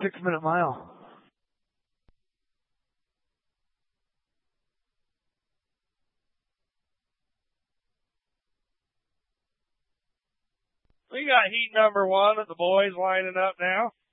6-minute mile. We got heat number 1 of the boys lining up now.